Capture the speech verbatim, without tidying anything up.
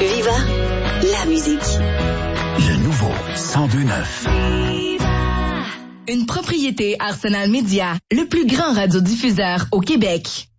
Viva, la musique. Le nouveau cent deux neuf. Une propriété Arsenal Média, le plus grand radiodiffuseur au Québec.